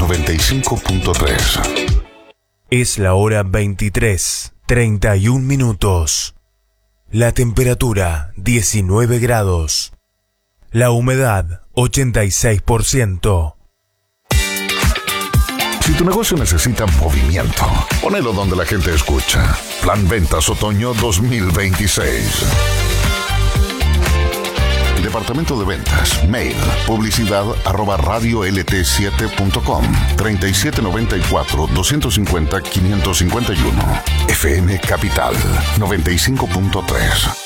95.3. Es la hora 23:31. La temperatura 19 grados. La humedad 86%. Si tu negocio necesita movimiento, ponelo donde la gente escucha. Plan Ventas Otoño 2026. Departamento de Ventas. Mail. publicidad@radiolt7.com. 3794-250-551. FM Capital 95.3.